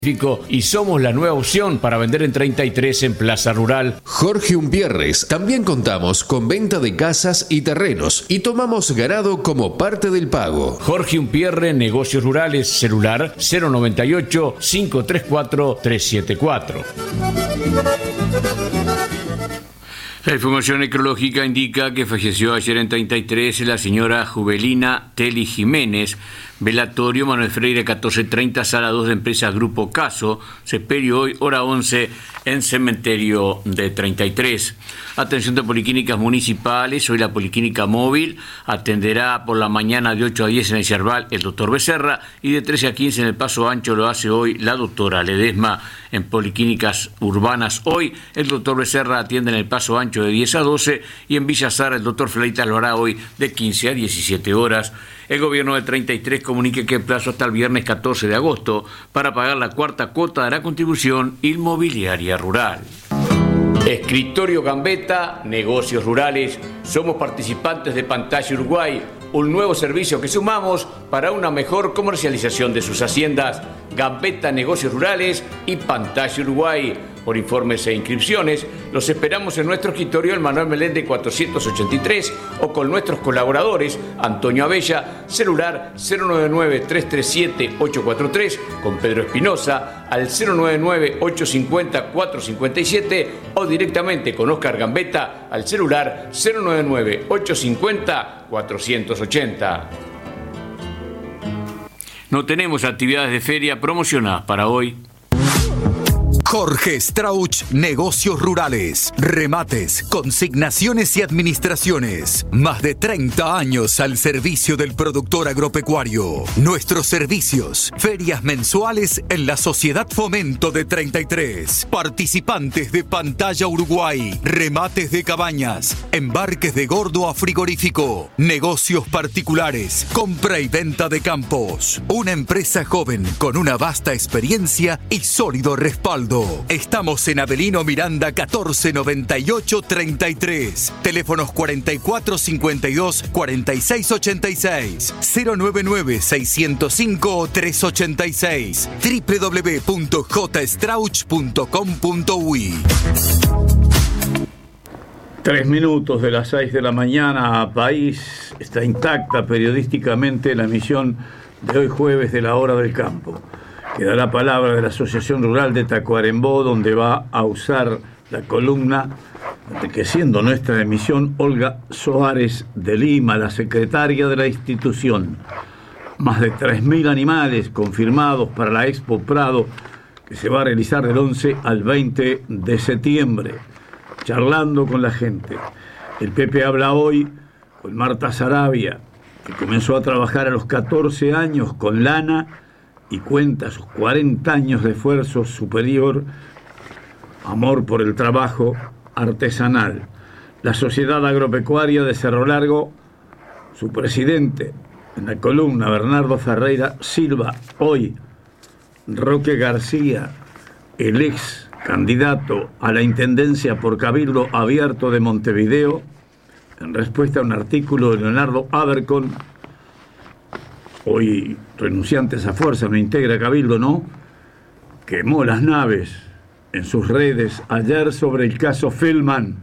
y somos la nueva opción para vender en 33 en Plaza Rural. Jorge Umpierres. También contamos con venta de casas y terrenos y tomamos ganado como parte del pago. Jorge Umpierre, Negocios Rurales, celular 098-534-374. La información necrológica indica que falleció ayer en 33 la señora Juvelina Teli Jiménez. Velatorio Manuel Freire 1430, sala 2 de Empresas Grupo Caso. Sepelio hoy, hora 11, en Cementerio de 33. Atención de policlínicas municipales. Hoy la Policlínica Móvil atenderá por la mañana de 8 a 10 en el Yerbal el doctor Becerra y de 13 a 15 en el Paso Ancho lo hace hoy la doctora Ledesma. En policlínicas urbanas hoy el doctor Becerra atiende en el Paso Ancho de 10 a 12 y en Villa Sara el doctor Fleitas lo hará hoy de 15 a 17 horas. El gobierno de 33 comunica que el plazo hasta el viernes 14 de agosto para pagar la cuarta cuota de la contribución inmobiliaria rural. Escritorio Gambetta, Negocios Rurales. Somos participantes de Pantalla Uruguay, un nuevo servicio que sumamos para una mejor comercialización de sus haciendas. Gambetta, Negocios Rurales y Pantalla Uruguay. Por informes e inscripciones, los esperamos en nuestro escritorio en Manuel Meléndez 483 o con nuestros colaboradores Antonio Abella, celular 099-337-843, con Pedro Espinosa al 099-850-457 o directamente con Oscar Gambetta al celular 099-850-480. No tenemos actividades de feria promocionadas para hoy. Jorge Strauch, Negocios Rurales, remates, consignaciones y administraciones. Más de 30 años al servicio del productor agropecuario. Nuestros servicios, ferias mensuales en la Sociedad Fomento de 33. Participantes de Pantalla Uruguay, remates de cabañas, embarques de gordo a frigorífico, negocios particulares, compra y venta de campos. Una empresa joven con una vasta experiencia y sólido respaldo. Estamos en Avelino Miranda 1498 33. Teléfonos 4452 4686 099 605 386 www.jstrauch.com.uy. 3 minutos de las 6 de la mañana. País está intacta periodísticamente la emisión de hoy jueves de la Hora del Campo. Queda la palabra de la Asociación Rural de Tacuarembó, donde va a usar la columna, enriqueciendo nuestra emisión, Olga Soares de Lima, la secretaria de la institución. Más de 3.000 animales confirmados para la Expo Prado, que se va a realizar del 11 al 20 de septiembre. Charlando con la gente. El Pepe habla hoy con Marta Sarabia, que comenzó a trabajar a los 14 años con lana y cuenta sus 40 años de esfuerzo superior, amor por el trabajo artesanal. La Sociedad Agropecuaria de Cerro Largo, su presidente, en la columna Bernardo Ferreira Silva. Hoy, Roque García, el ex candidato a la intendencia por Cabildo Abierto de Montevideo, en respuesta a un artículo de Leonardo Abercon, hoy renunciante a esa fuerza, no integra Cabildo, ¿no? Quemó las naves en sus redes ayer sobre el caso Feldman.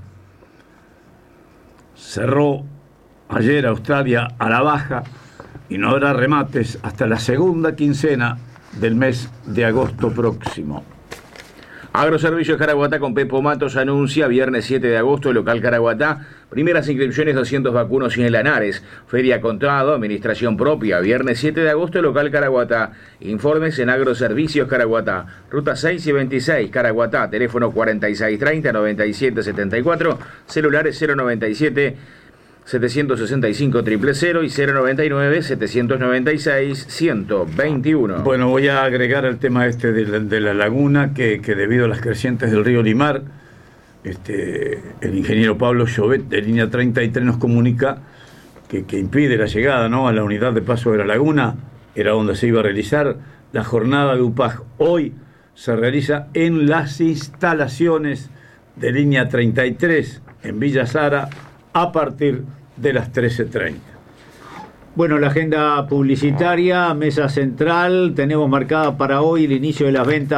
Cerró ayer Australia a la baja y no habrá remates hasta la segunda quincena del mes de agosto próximo. Agroservicios Caraguatá con Pepo Matos anuncia viernes 7 de agosto, local Caraguatá, primeras inscripciones 200 vacunos y en Lanares, feria contado, administración propia, viernes 7 de agosto, local Caraguatá, informes en Agroservicios Caraguatá, ruta 6 y 26, Caraguatá, teléfono 4630-9774, celulares 097 765 000 y 099 796 121. Bueno, voy a agregar el tema de la laguna, que debido a las crecientes del río Limar, el ingeniero Pablo Llobet de línea 33 nos comunica que impide la llegada, ¿no?, a la unidad de paso de la laguna. Era donde se iba a realizar la jornada de UPAG. Hoy se realiza en las instalaciones de línea 33 en Villa Sara a partir de las 13:30. Bueno, la agenda publicitaria, mesa central, tenemos marcada para hoy el inicio de las ventas